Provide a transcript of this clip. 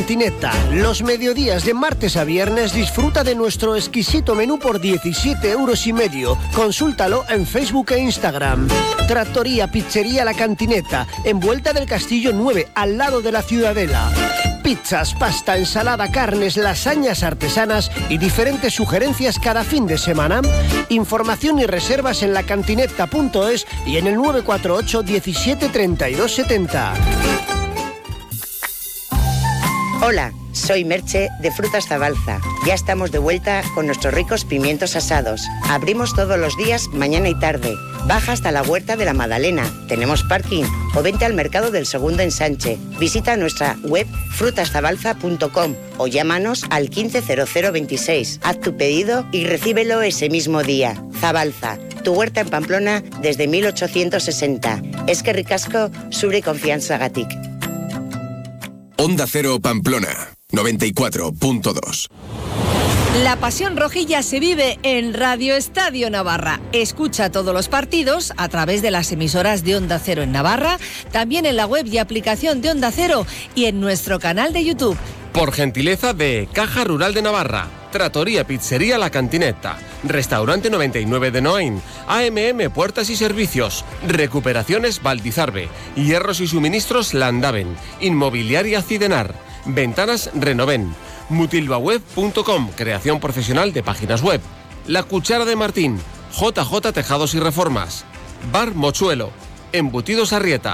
Cantineta. Los mediodías de martes a viernes disfruta de nuestro exquisito menú por 17,5 €. Consúltalo en Facebook e Instagram. Trattoria Pizzería La Cantineta, en Vuelta del Castillo 9, al lado de la Ciudadela. Pizzas, pasta, ensalada, carnes, lasañas artesanas y diferentes sugerencias cada fin de semana. Información y reservas en lacantineta.es y en el 948 17 32 70. Hola, soy Merche de Frutas Zabalza. Ya estamos de vuelta con nuestros ricos pimientos asados. Abrimos todos los días, mañana y tarde. Baja hasta la Huerta de la Madalena. Tenemos parking. O vente al Mercado del Segundo Ensanche. Visita nuestra web frutaszabalza.com o llámanos al 150026. Haz tu pedido y recíbelo ese mismo día. Zabalza, tu huerta en Pamplona desde 1860. Eskerrik asko, zure konfiantzagatik. Onda Cero Pamplona, 94.2. La pasión rojilla se vive en Radio Estadio Navarra. Escucha todos los partidos a través de las emisoras de Onda Cero en Navarra, también en la web y aplicación de Onda Cero y en nuestro canal de YouTube. Por gentileza de Caja Rural de Navarra, Trattoria Pizzería La Cantineta, Restaurante 99 de Noain, AMM Puertas y Servicios, Recuperaciones Valdizarbe, Hierros y Suministros Landaven, Inmobiliaria Cidenar, Ventanas Renoven, mutilbaweb.com, creación profesional de páginas web, La Cuchara de Martín, JJ Tejados y Reformas, Bar Mochuelo, Embutidos Arrieta,